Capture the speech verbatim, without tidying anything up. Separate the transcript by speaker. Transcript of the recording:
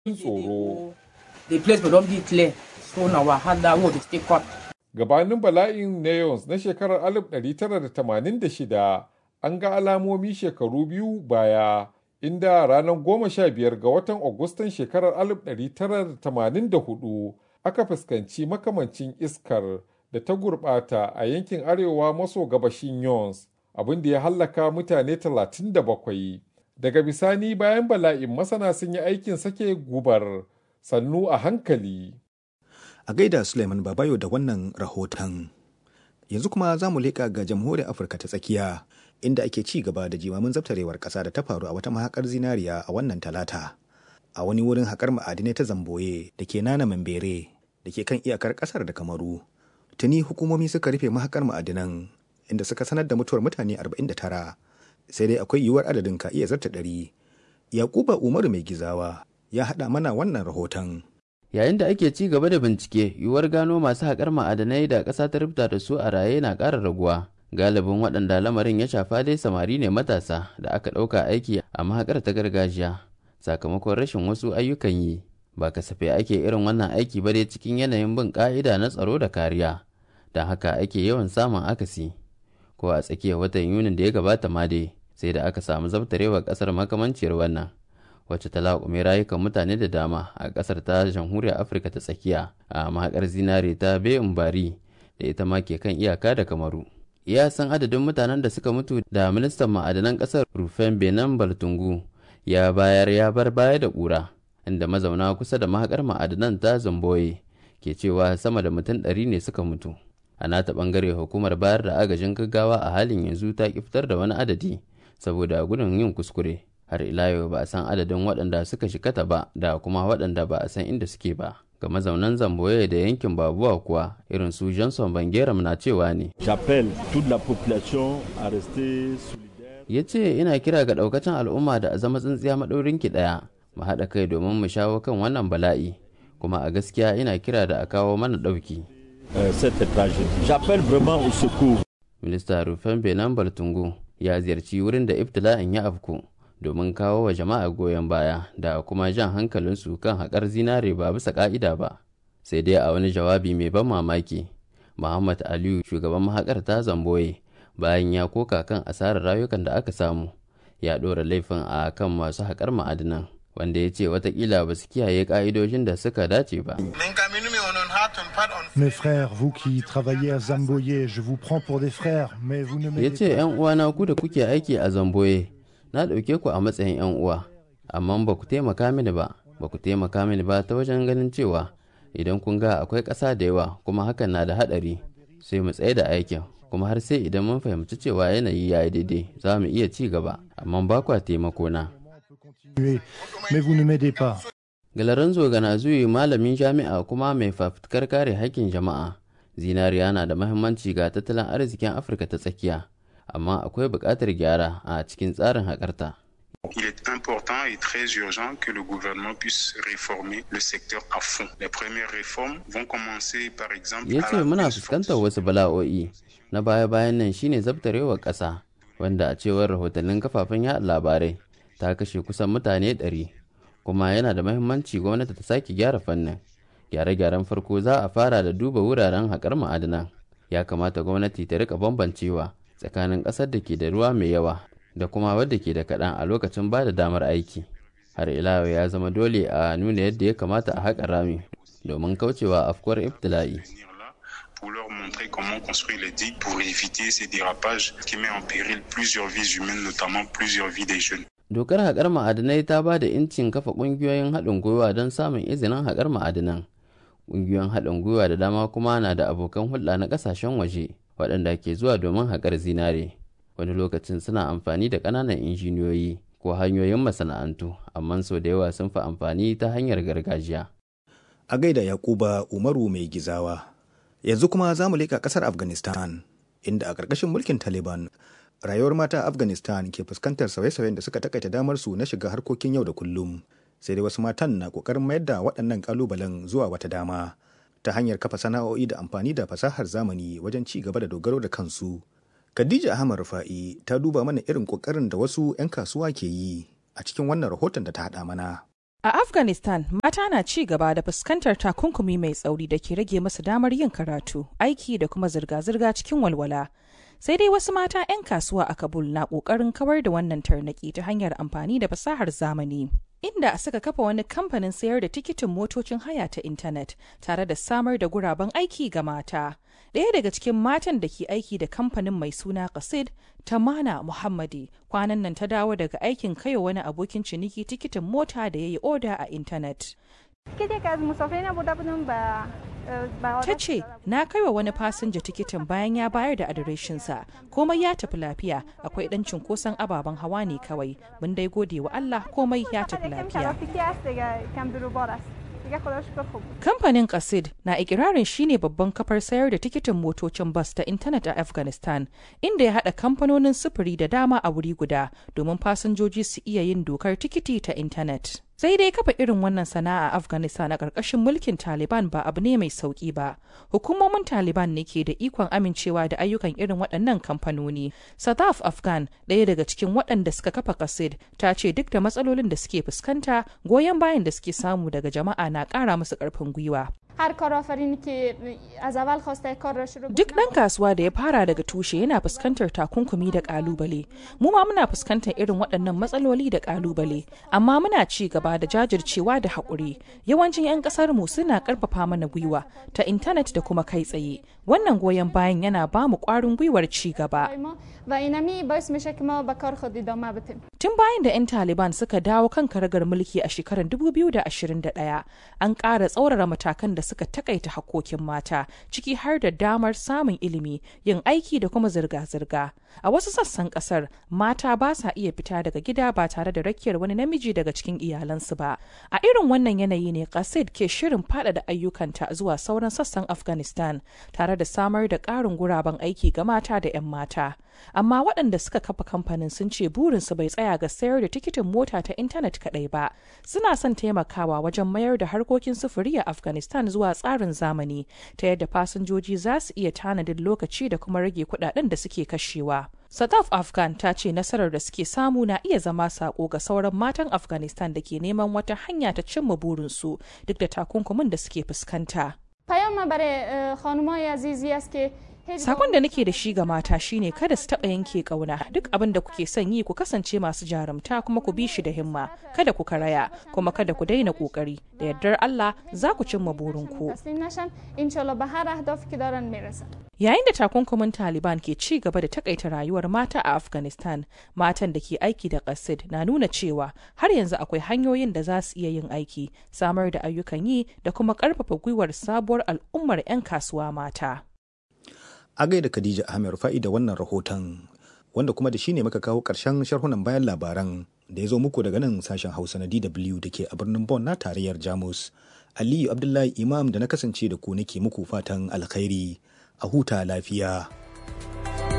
Speaker 1: tsoro.
Speaker 2: The place will not be clear, so na wahala wo stay cut.
Speaker 1: Gabanin bala'in Neons na shekarar alif ɗari tara da tamanin da shida an ga alamomi shekaru biyu baya, inda ranar goma sha biyar ga watan Agustan shekarar alif ɗari tara da tamanin da hudu aka fuskanci makamancin iskar da ta gurɓata a yankin arewa maso gabashin Yons, abin da ya hallaka mutane talatin da bakwai. Daga bisani bayan bala'in masana sun yi aikin sake gubar sannu a hankali.
Speaker 3: A gaida Suleiman Babayo da wannan rahoton. Yanzu kuma za mu leƙa ga jamhuriyar Afirka ta tsakiya, inda ake ci gaba da jimamin zabtarewar ƙasa da ta faru a wata mahaƙar zinariya a wannan talata. A wani wurin haƙar ma'adinai ta Zamboye da ke Nana Mambere da ke kan iyakar ƙasar da Kamaru. Tuni hukumomi suka rufe mahaƙar ma'adinan, inda suka sanar da mutuwar mutane arba'in da tara, sai dai akwai yiwuwar adadin ka iya zarta ɗari. Yakuba Umaru Mai Gizawa ya haɗa mana wannan rahoton.
Speaker 4: Yayin da ake ci gaba da bincike, yiwuwar gano masu haƙar ma'adanai da ƙasa ta rubuta da su a raye na ƙara raguwa. Galibin waɗanda lamarin ya shafa dai samari ne matasa da aka ɗauka aiki a mahaƙar ta gargajiya sakamakon rashin wasu ayyukan yi. Ba kasafai ake irin wannan aiki ba dai cikin yanayin bin ƙa'ida na tsaro da kariya, don haka ake yawan samun akasi. Ko a tsakiyar watan Yunin da ya gabata ma dai sai da aka samu zabtarewar ƙasar makamanciyar wannan, wacce ta laƙume rayukan mutane da dama a ƙasar ta jamhuriyar Afirka ta tsakiya a mahaƙar zinare ta Beyin Bari da ita ma ke kan iyaka da Kamaru. Ya san adadin mutanen da suka mutu da ministan ma'adanan ƙasar Rufen Benin Baltungu ya bayar ya bar baya da ƙura, inda mazauna kusa da mahaƙar ma'adanan ta Zamboye ke cewa sama da mutum ɗari ne suka mutu. A nata ɓangare hukumar bayar da agajin gaggawa a halin yanzu ta ƙi fitar da wani adadi saboda gudun yin kuskure. Har ila yau ba a san adadin waɗanda suka shikata ba da kuma waɗanda ba a san inda suke ba. Ga mazaunan Zamboye da yankin Babuwa kuwa irin su Johnson Bangeram na cewa ne. Ya ce ina kira ga ɗaukacin al'umma da a zama tsintsiya maɗaurin ki ɗaya, mu haɗa kai domin mu shawo kan wannan bala'i, kuma a gaskiya ina kira da a kawo mana ɗauki. Minista Rufen Benin Baltungu ya ziyarci wurin da ibtila'in ya afku domin kawo wa jama'a goyon baya da kuma jan hankalinsu kan haƙar zinare ba bisa ƙa'ida ba. Sai dai a wani jawabi mai ban mamaki, Muhammad Aliyu, shugaban mahaƙar ta Zamboye, bayan ya koka kan asarar rayukan da aka samu, ya ɗora laifin a kan masu haƙar ma'adinan, wanda ya ce watakila ba su kiyaye ƙa'idojin da suka dace ba.
Speaker 5: Mes frères, vous qui travaillez à Zamboye, je vous prends pour des frères, mais vous ne m'aidez pas.
Speaker 4: Ya ce ‘yan uwana ku da kuke aiki a Zamboye, na ɗauke ku a matsayin ‘yan uwa, amma ba ku taimaka mini ba, ba ku taimaka mini ba ta wajen ganin cewa idan kun ga akwai ƙasa da yawa kuma hakan na da haɗari, sai mu tsaye da aikin, kuma har sai idan mun fahimci cewa yanayi ya yi daidai za mu iya ci gaba, amma ba kwa taimako na.
Speaker 5: Mais vous ne m'aidez pas.
Speaker 4: Galaranzo Ganazuyi, malamin jami'a kuma mai fafutukar kare haƙƙin jama'a, zinariya na da mahimmanci ga tattalin arzikin Afirka ta tsakiya, amma akwai buƙatar gyara a cikin tsarin haƙarta.
Speaker 6: Il est important et très urgent que le gouvernement puisse réformer le secteur à fond. Les premières réformes vont commencer par exemple
Speaker 4: Ya ce muna fuskantar wasu bala'o'i, na baya-bayan nan shine zabtarewar ƙasa, wanda a cewar rahotannin kafafen yaɗa labarai ta kashe kusan mutane ɗari. Kuma yana da mahimmanci gwamnati ta sake gyara fannin. Gyare-gyaren farko za a fara da duba wuraren haƙar ma'adinan. Ya kamata gwamnati ta rika bambancewa tsakanin ƙasar da ke da ruwa mai yawa da kuma wadda ke da kaɗan a lokacin ba da damar aiki. Har ila ya zama dole a nuna yadda ya kamata a haƙa rami domin kaucewa afkuwar ibtila'i.
Speaker 6: Pour leur montrer comment construire les digues pour éviter ces dérapages qui met en péril plusieurs vies humaines, notamment plusieurs vies des jeunes.
Speaker 4: Dokar haƙar ma'adinai ta ba da incin kafa ƙungiyoyin haɗin gwiwa don samun izinin haƙar ma'adinan. Ƙungiyoyin haɗin gwiwa da dama kuma na da abokan hulɗa na ƙasashen waje waɗanda ke zuwa domin haƙar zinare. Wani lokacin suna amfani da ƙananan injiniyoyi ko hanyoyin masana'antu, amma sau da yawa sun fi amfani ta hanyar gargajiya.
Speaker 3: A gaida Yakuba Umaru Mai Gizawa. Yanzu kuma za mu leƙa ƙasar Afghanistan, inda a ƙarƙashin mulkin Taliban, rayuwar mata a Afghanistan ke fuskantar sauye-sauyen da suka takaita damar su na shiga harkokin yau da kullum. Sai dai wasu matan na kokarin mayar da waɗannan kalubalen zuwa wata dama ta hanyar kafa sana'o'i da amfani da fasahar zamani wajen ci gaba da dogaro da kansu. Khadija Ahmad Rufa'i ta duba mana irin kokarin da wasu 'yan kasuwa ke yi a cikin wannan rahoton da ta haɗa mana.
Speaker 7: A Afghanistan, mata na ci gaba da fuskantar takunkumi mai tsauri da ke rage masu damar yin karatu, aiki da kuma zirga-zirga cikin walwala. Sai dai wasu mata 'yan kasuwa a Kabul na ƙoƙarin kawar da wannan tarnaƙi ta hanyar amfani da fasahar zamani. Inda suka kafa wani kamfanin sayar da tikitin motocin haya ta intanet tare da samar da guraben aiki ga mata. Ɗaya daga cikin matan da ke aiki da kamfanin mai suna Qasid, Tamana Muhammadi, kwanan nan ta dawo daga aikin kai wani abokin ciniki tikitin mota da ya yi oda a intanet. Ta ce, na kai wa wani fasinja tikitin bayan ya bayar da adireshinsa, komai ya tafi lafiya, akwai ɗan cunkoson ababen hawa ne kawai, mun dai gode wa Allah komai ya tafi lafiya. Kamfanin Qasid na ikirarin shine babban kafar sayar da tikitin motocin bas ta intanet a Afghanistan, inda ya haɗa kamfanonin sufuri da dama a wuri guda domin fasinjoji su iya yin dokar tikiti ta intanet. Sai dai kafa irin wannan sana'a a Afghanistan a ƙarƙashin mulkin Taliban ba abu ne mai sauƙi ba. Hukumomin Taliban ne ke da ikon amincewa da ayyukan irin waɗannan kamfanoni. Sadaf Afghan, ɗaya daga cikin waɗanda suka kafa Qasid, ta ce duk da matsalolin da suke fuskanta, goyon bayan da suke samu daga jama'a na ƙara musu ƙarfin gwiwa. Duk ɗan kasuwa da ya fara daga tushe yana fuskantar takunkumi da ƙalubale. Mu ma muna fuskantar irin waɗannan matsaloli da ƙalubale, amma muna ci gaba da jajircewa da haƙuri. Yawancin 'yan ƙasar mu suna ƙarfafa mana gwiwa ta intanet da kuma kai tsaye. Wannan goyon bayan yana ba mu ƙwarin gwiwar ci gaba. Tun bayan da 'yan Taliban suka dawo kan karagar mulki a shekarar dubu biyu da ashirin da ɗaya, an ƙara tsaurara matakan da suka takaita hakkokin mata, ciki har da damar samun ilimi, yin aiki da kuma zirga-zirga. A wasu sassan kasar, mata ba sa iya fita daga gida ba tare da rakiyar wani namiji daga cikin iyalansu ba. A irin wannan yanayi ne Qasid ke shirin faɗaɗa ayyukanta zuwa sauran sassan Afghanistan, tare da samar da ƙarin guraben aiki ga mata da 'yan mata. Amma waɗanda suka kafa kamfanin sun ce burinsu bai tsaya ga sayar da tikitin mota ta intanet kaɗai ba. Suna son taimakawa wajen mayar da harkokin sufuri a Afghanistan zuwa tsarin zamani, ta yadda fasinjoji za su iya tanadin lokaci da kuma rage kuɗaɗen da suke kashewa. Sadaf Afghan ta ce nasarar da suke samu na iya zama sako ga sauran matan Afghanistan da ke neman wata hanya ta cimma burinsu duk da takunkumin da suke fuskanta. Sakon da nake da shi ga mata shine kada su taɓa yanke ƙauna, duk abin da kuke son yi ku kasance masu jarumta kuma ku bi shi da himma, kada ku karaya kuma kada ku daina ƙoƙari, da yardar Allah za ku cimma burinku. Yayin da takunkumin Taliban ke ci gaba da takaita rayuwar mata a Afghanistan, matan da ke aiki da Qasid na nuna cewa har yanzu akwai hanyoyin da za su iya yin aiki, samar da ayyukan yi da kuma ƙarfafa gwiwar sabuwar al'ummar 'yan kasuwa mata.
Speaker 3: A gaida Khadija Ahmed Rufa'i da wannan rahoton, wanda kuma da shi ne muka kawo ƙarshen sharhunan bayan labaran da ya zo muku daga nan sashen Hausa na D W da ke a birnin Bonn na tarayyar Jamus. Aliyu Abdullahi Imam da na kasance da ku nake muku fatan alkhairi, a huta lafiya.